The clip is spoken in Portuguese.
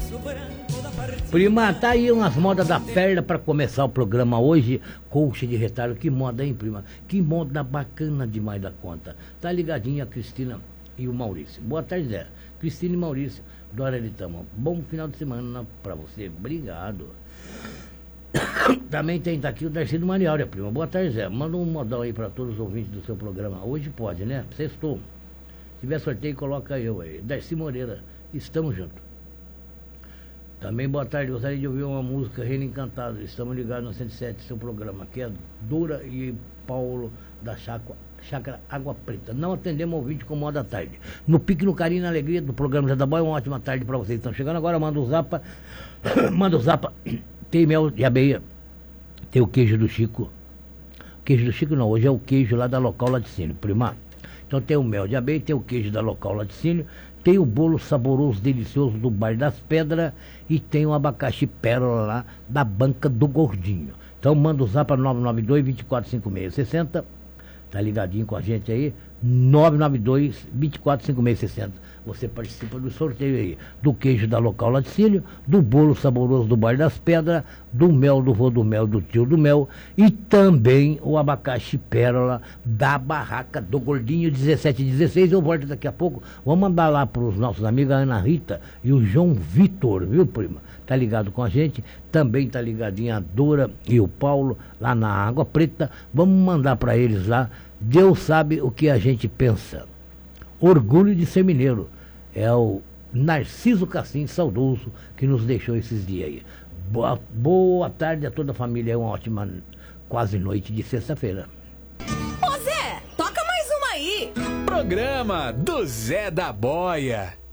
Prima, tá aí umas modas da perna pra começar o programa hoje. Colcha de retalho, que moda, hein, prima? Que moda bacana demais da conta. Tá ligadinha a Cristina e o Maurício. Boa tarde, Zé. Cristina e Maurício, do Areritama. Bom final de semana pra você. Obrigado. Também tem aqui o Darcy do Mariária, prima. Boa tarde, Zé. Manda um modal aí pra todos os ouvintes do seu programa. Hoje pode, né? Sextou. Se tiver sorteio, coloca eu aí. Darcy Moreira, estamos juntos. Também boa tarde, gostaria de ouvir uma música Reino Encantado. Estamos ligados no 107, seu programa, que é Dora e Paulo da Chácara Água Preta. Não atendemos ao vídeo com moda da tarde. No pique, no carinho, na alegria do programa Zé da Boia, uma ótima tarde para vocês. Estão chegando agora, manda o zapa. Manda o zapa. Tem mel de abelha, tem o queijo do Chico. Queijo do Chico não, hoje é o queijo lá da Local Laticínio, prima. Então tem o mel de abelha, tem o queijo da Local Laticínio, tem o bolo saboroso, delicioso do Bar das Pedras e tem o abacaxi pérola lá da Banca do Gordinho. Então manda o zap para 992-245660. Tá ligadinho com a gente aí? 992-245660. Você participa do sorteio aí, do queijo da Local Laticínio, do bolo saboroso do Bar das Pedras, do mel do vô do mel, do tio do mel, e também o abacaxi pérola da Barraca do Gordinho, 1716. Eu volto daqui a pouco. Vamos mandar lá para os nossos amigos, a Ana Rita e o João Vitor, viu, prima? Tá ligado com a gente? Também tá ligadinha a Dora e o Paulo lá na Água Preta. Vamos mandar para eles lá. Deus sabe o que a gente pensa. Orgulho de ser mineiro. É o Narciso Cassim, saudoso, que nos deixou esses dias aí. Boa tarde a toda a família. É uma ótima quase noite de sexta-feira. Ô Zé, toca mais uma aí. Programa do Zé da Boia.